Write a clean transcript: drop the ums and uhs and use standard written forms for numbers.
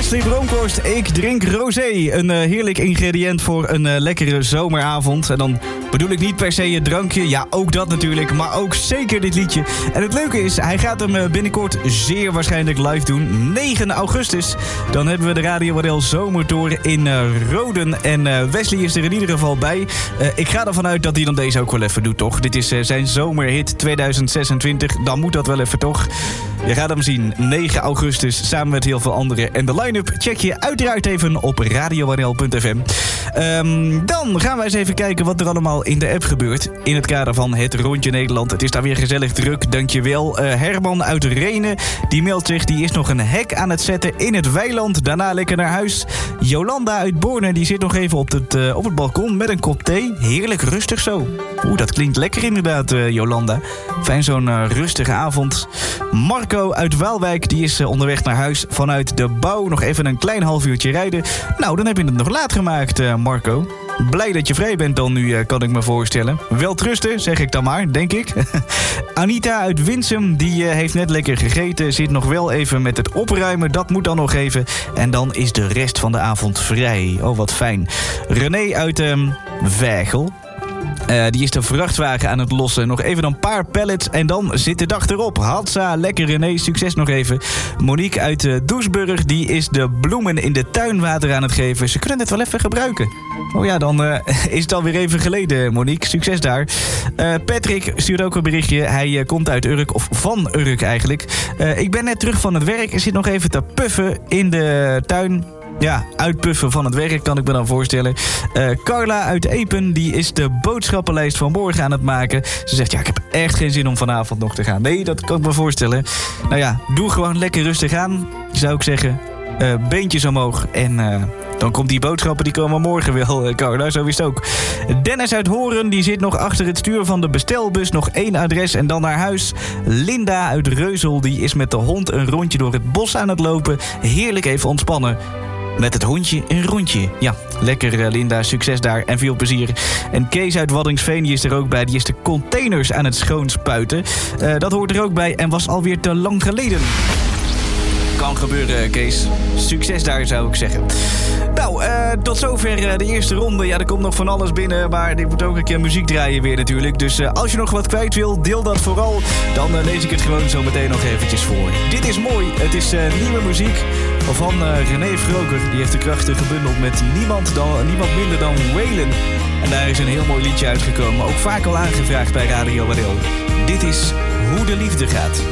Ashley Bronkhorst, ik drink rosé. Een heerlijk ingrediënt voor een lekkere zomeravond. En dan bedoel ik niet per se het drankje, ja ook dat natuurlijk, maar ook zeker dit liedje. En het leuke is, hij gaat hem binnenkort zeer waarschijnlijk live doen. 9 augustus, dan hebben we de Radio Waddel Zomertour in Roden. En Wesley is er in ieder geval bij. Ik ga ervan uit dat hij dan deze ook wel even doet, toch? Dit is zijn zomerhit 2026, dan moet dat wel even, toch? Je gaat hem zien, 9 augustus, samen met heel veel anderen. En de line-up check je uiteraard even op radiowaddel.fm. Dan gaan wij eens even kijken wat er allemaal in de app gebeurt. In het kader van het Rondje Nederland. Het is daar weer gezellig druk, dankjewel. Herman uit Renen, die meldt zich, die is nog een hek aan het zetten in het weiland. Daarna lekker naar huis. Jolanda uit Borne, die zit nog even op het balkon met een kop thee. Heerlijk rustig zo. Dat klinkt lekker inderdaad, Jolanda. Fijn zo'n rustige avond. Marco uit Waalwijk, die is onderweg naar huis vanuit de bouw. Nog even een klein half uurtje rijden. Nou, dan heb je het nog laat gemaakt, Marco. Blij dat je vrij bent dan nu, kan ik me voorstellen. Wel trusten, zeg ik dan maar, denk ik. Anita uit Winsum, die heeft net lekker gegeten. Zit nog wel even met het opruimen, dat moet dan nog even. En dan is de rest van de avond vrij. Oh, wat fijn. René uit Vegel. Die is de vrachtwagen aan het lossen. Nog even een paar pallets en dan zit de dag erop. Hatsa, lekker René, succes nog even. Monique uit Doesburg, die is de bloemen in de tuin water aan het geven. Ze kunnen het wel even gebruiken. Oh ja, dan is het alweer even geleden, Monique. Succes daar. Patrick stuurt ook een berichtje. Hij komt uit Urk, of van Urk eigenlijk. Ik ben net terug van het werk. Er zit nog even te puffen in de tuin. Ja, uitpuffen van het werk kan ik me dan voorstellen. Carla uit Epen, die is de boodschappenlijst van morgen aan het maken. Ze zegt, ja, ik heb echt geen zin om vanavond nog te gaan. Nee, dat kan ik me voorstellen. Nou ja, doe gewoon lekker rustig aan, zou ik zeggen. Beentjes omhoog en dan komt die boodschappen, die komen morgen wel, Carla, zo is het ook. Dennis uit Horen, die zit nog achter het stuur van de bestelbus. Nog 1 adres en dan naar huis. Linda uit Reuzel, die is met de hond een rondje door het bos aan het lopen. Heerlijk even ontspannen. Met het hondje een rondje. Ja, lekker Linda, succes daar en veel plezier. En Kees uit Waddingsveen, die is er ook bij. Die is de containers aan het schoonspuiten. Dat hoort er ook bij en was alweer te lang geleden. Kan gebeuren, Kees. Succes daar, zou ik zeggen. Nou, tot zover de eerste ronde. Ja, er komt nog van alles binnen, maar ik moet ook een keer muziek draaien weer natuurlijk. Dus als je nog wat kwijt wil, deel dat vooral. Dan lees ik het gewoon zo meteen nog eventjes voor. Dit is mooi. Het is nieuwe muziek van René Vroger. Die heeft de krachten gebundeld met niemand minder dan Waylon. En daar is een heel mooi liedje uitgekomen. Ook vaak al aangevraagd bij Radio Waddel. Dit is Hoe de Liefde Gaat.